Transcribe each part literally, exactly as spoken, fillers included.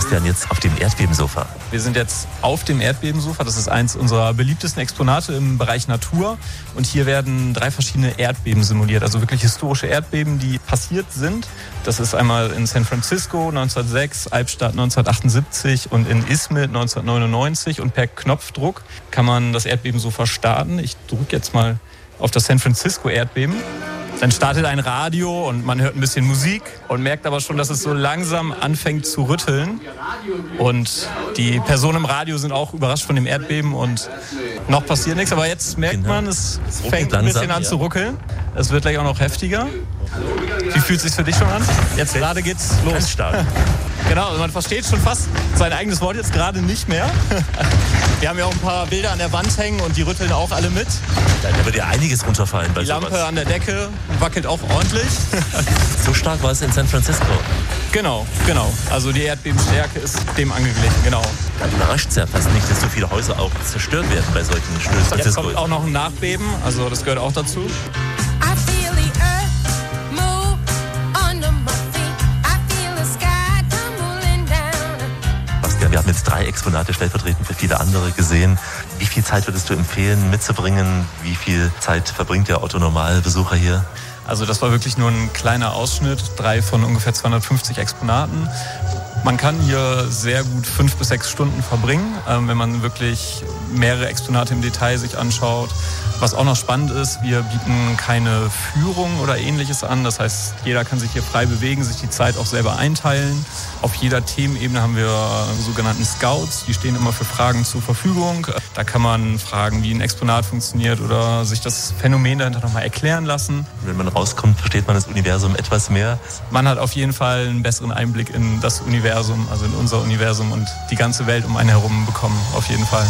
Bastian, jetzt auf dem Erdbebensofa? Wir sind jetzt auf dem Erdbebensofa. Das ist eins unserer beliebtesten Exponate im Bereich Natur. Und hier werden drei verschiedene Erdbeben simuliert, also wirklich historische Erdbeben, die passiert sind. Das ist einmal in San Francisco neunzehnhundertsechs, Albstadt neunzehnhundertachtundsiebzig und in Izmit neunzehnhundertneunundneunzig. Und per Knopfdruck kann man das Erdbebensofa starten. Ich drücke jetzt mal auf das San Francisco Erdbeben. Dann startet ein Radio und man hört ein bisschen Musik und merkt aber schon, dass es so langsam anfängt zu rütteln. Und die Personen im Radio sind auch überrascht von dem Erdbeben und noch passiert nichts. Aber jetzt merkt man, es fängt ein bisschen an zu ruckeln. Es wird gleich auch noch heftiger. Wie fühlt es sich für dich schon an? Jetzt gerade geht's los. Ganz stark. Genau, man versteht schon fast sein eigenes Wort jetzt gerade nicht mehr. Wir haben ja auch ein paar Bilder an der Wand hängen und die rütteln auch alle mit. Da wird ja einiges runterfallen bei Die sowas. Lampe an der Decke wackelt auch ordentlich. So stark war es in San Francisco. Genau, genau. Also die Erdbebenstärke ist dem angeglichen, genau. Da überrascht es ja fast nicht, dass so viele Häuser auch zerstört werden bei solchen Stößen. Jetzt kommt auch noch ein Nachbeben, also das gehört auch dazu. Wir haben jetzt drei Exponate stellvertretend für viele andere gesehen. Wie viel Zeit würdest du empfehlen, mitzubringen? Wie viel Zeit verbringt der Otto-Normalbesucher hier? Also das war wirklich nur ein kleiner Ausschnitt, drei von ungefähr zweihundertfünfzig Exponaten. Man kann hier sehr gut fünf bis sechs Stunden verbringen, wenn man wirklich mehrere Exponate im Detail sich anschaut. Was auch noch spannend ist, wir bieten keine Führung oder Ähnliches an. Das heißt, jeder kann sich hier frei bewegen, sich die Zeit auch selber einteilen. Auf jeder Themenebene haben wir sogenannten Scouts, die stehen immer für Fragen zur Verfügung. Da kann man fragen, wie ein Exponat funktioniert oder sich das Phänomen dahinter nochmal erklären lassen. Wenn man rauskommt, versteht man das Universum etwas mehr. Man hat auf jeden Fall einen besseren Einblick in das Universum, also in unser Universum und die ganze Welt um einen herum bekommen, auf jeden Fall.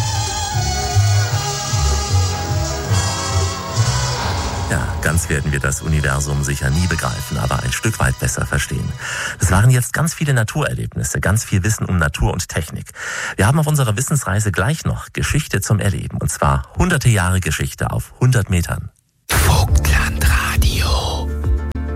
Ja, ganz werden wir das Universum sicher nie begreifen, aber ein Stück weit besser verstehen. Das waren jetzt ganz viele Naturerlebnisse, ganz viel Wissen um Natur und Technik. Wir haben auf unserer Wissensreise gleich noch Geschichte zum Erleben, und zwar hunderte Jahre Geschichte auf hundert Metern.